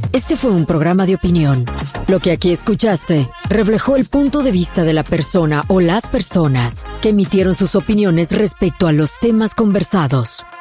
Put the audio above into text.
Este fue un programa de opinión. Lo que aquí escuchaste reflejó el punto de vista de la persona o las personas que emitieron sus opiniones respecto a los temas conversados.